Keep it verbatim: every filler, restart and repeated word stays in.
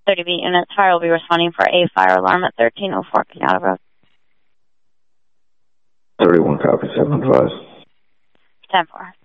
thirty B units, fire will be responding for a fire alarm at thirteen oh four Pinata Road. thirty-one copy, seven advised. ten four.